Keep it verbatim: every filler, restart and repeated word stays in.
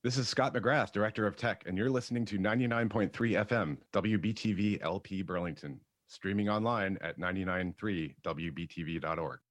This is Scott McGrath, Director of Tech, and you're listening to ninety-nine point three F M, W B T V L P Burlington, streaming online at nine nine three W B T V dot org.